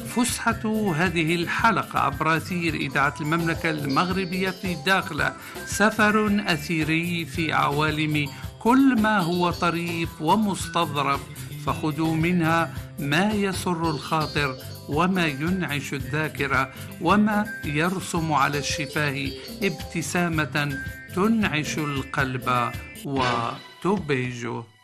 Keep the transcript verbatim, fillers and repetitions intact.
فسحة هذه الحلقة عبر أثير إذاعة المملكة المغربية في داخل سفر أثيري في عوالم كل ما هو طريف ومستظرف، فخذوا منها ما يسر الخاطر وما ينعش الذاكرة وما يرسم على الشفاه ابتسامة تنعش القلب وتبهجه.